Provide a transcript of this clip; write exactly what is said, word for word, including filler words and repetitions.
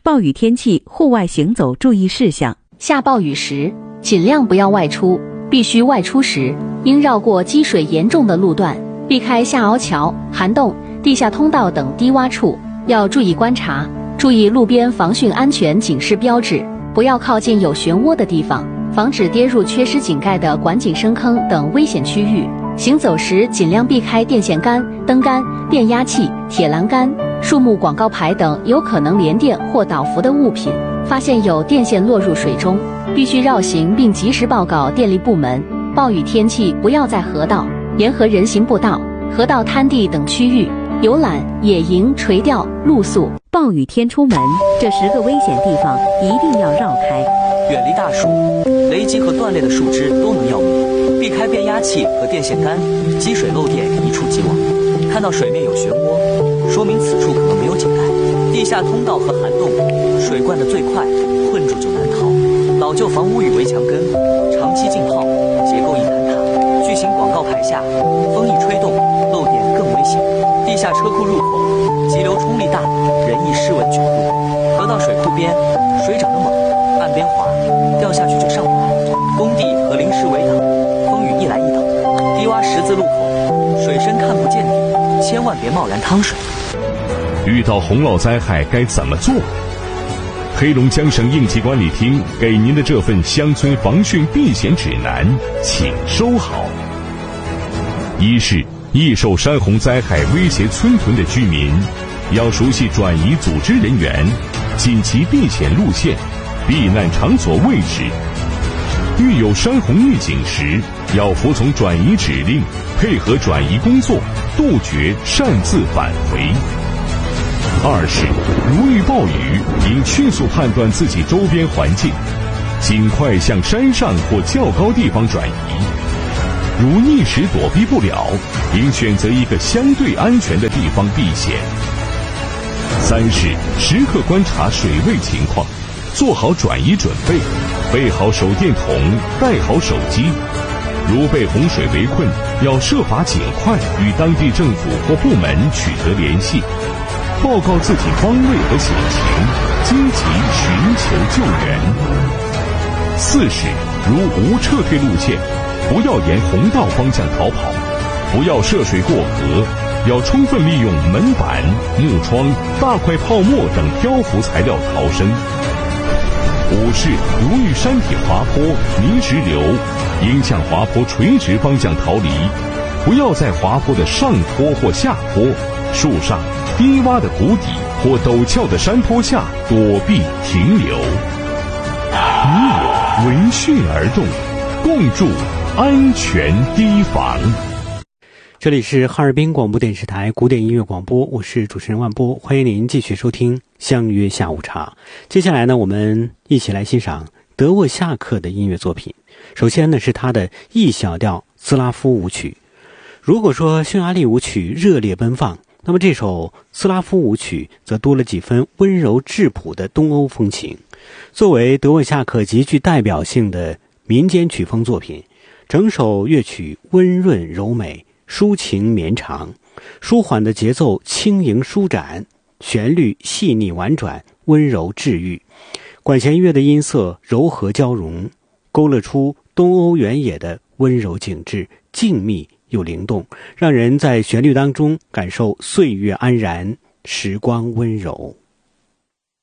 暴雨天气户外行走注意事项。 下暴雨时，尽量不要外出，必须外出时，应绕过积水严重的路段，避开下凹桥、涵洞、地下通道等低洼处，要注意观察，注意路边防汛安全警示标志，不要靠近有漩涡的地方，防止跌入缺失井盖的管井深坑等危险区域。行走时尽量避开电线杆、灯杆、变压器、铁栏杆、树木广告牌等有可能连电或倒伏的物品。发现有电线落入水中，必须绕行并及时报告电力部门。暴雨天气不要在河道、沿河人行步道、河道滩地等区域游览、野营、垂钓、露宿。 暴雨天出门，这十个危险地方一定要绕开。 远离大树、雷击和断裂的树枝都能要命，避开变压器和电线杆，积水漏电一触即亡。看到水面有漩涡，说明此处可能没有井盖。地下通道和涵洞，水灌得最快，困住就难逃。老旧房屋与围墙根，长期浸泡，结构易坍塌。巨型广告牌下，风一吹动，漏电更危险。地下车库入口，急流冲力大，人易失稳卷入。河道水库边，水涨得猛，岸边滑，掉下去就上不来。工地和临时围挡，风雨一来一倒。低洼十字路口，水深看不见底，千万别贸然趟水。 遇到洪涝灾害该怎么做？黑龙江省应急管理厅给您的这份乡村防汛避险指南，请收好。一是易受山洪灾害威胁村屯的居民，要熟悉转移组织人员、紧急避险路线、避难场所位置。遇有山洪预警时，要服从转移指令，配合转移工作，杜绝擅自返回。二是如遇暴雨，应迅速判断自己周边环境，尽快向山上或较高地方转移。如一时躲避不了，应选择一个相对安全的地方避险。三是时刻观察水位情况，做好转移准备，备好手电筒，带好手机。如被洪水围困，要设法尽快与当地政府或部门取得联系，报告自己方位和险情，积极寻求救援。四是如无撤退路线，不要沿洪道方向逃跑，不要涉水过河，要充分利用门板、木窗、大块泡沫等漂浮材料逃生。五是如遇山体滑坡、泥石流，应向滑坡垂直方向逃离，不要在滑坡的上坡或下坡、树上、低洼的谷底或陡峭的山坡下躲避停留。你我闻讯而动，共筑安全堤防。 这里是哈尔滨广播电视台古典音乐广播，我是主持人万波，欢迎您继续收听相约下午茶。接下来呢，我们一起来欣赏德沃夏克的音乐作品。首先呢，是他的 E 小调斯拉夫舞曲。如果说匈牙利舞曲热烈奔放，那么这首斯拉夫舞曲则多了几分温柔质朴的东欧风情。作为德沃夏克极具代表性的民间曲风作品，整首乐曲温润柔美，抒情绵长，舒缓的节奏轻盈舒展，旋律细腻婉转，温柔治愈。管弦乐的音色柔和交融，勾勒出东欧原野的温柔景致，静谧又灵动，让人在旋律当中感受岁月安然，时光温柔。